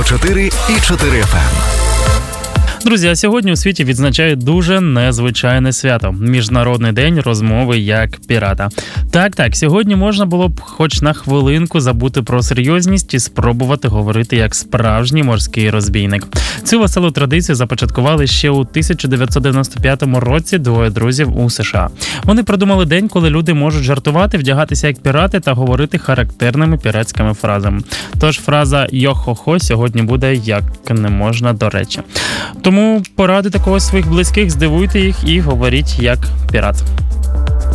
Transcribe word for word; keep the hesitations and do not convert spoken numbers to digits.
чотири і чотири еф ем. Друзі, а сьогодні у світі відзначають дуже незвичайне свято – Міжнародний день розмови як пірата. Так-так, сьогодні можна було б хоч на хвилинку забути про серйозність і спробувати говорити як справжній морський розбійник. Цю веселу традицію започаткували ще у тисяча дев'ятсот дев'яносто п'ятому році двоє друзів у США. Вони придумали день, коли люди можуть жартувати, вдягатися як пірати та говорити характерними піратськими фразами. Тож фраза «йо-хо-хо» сьогодні буде як не можна до речі. Тому порадуйте когось своїх близьких, здивуйте їх і говоріть як пірат.